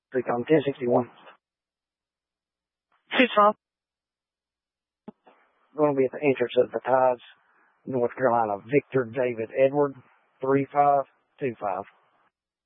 Recon 1061. 6-5. Going to be at the entrance of the Tides, North Carolina. Victor David Edward, 3525.